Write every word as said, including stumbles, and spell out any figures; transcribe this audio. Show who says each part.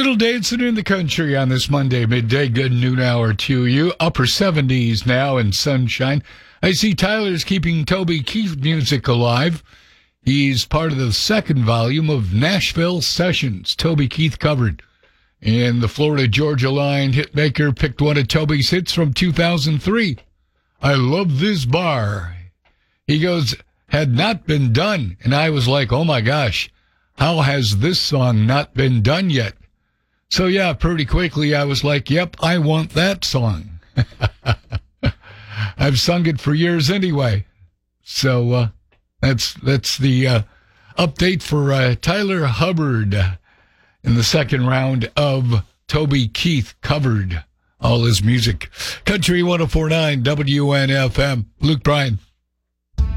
Speaker 1: Little dancing in the country on this Monday midday, good noon hour to you. Upper seventies now and sunshine. I see Tyler's keeping Toby Keith music alive. He's part of the second volume of Nashville Sessions, Toby Keith covered. And the Florida Georgia Line hitmaker picked one of Toby's hits from two thousand three. I Love This Bar. He goes, had not been done. And I was like, oh my gosh, how has this song not been done yet? So yeah, pretty quickly I was like, yep, I want that song. I've sung it for years anyway. So uh, that's that's the uh, update for uh, Tyler Hubbard in the second round of Toby Keith covered all his music. Country one oh four point nine W N F M. Luke Bryan.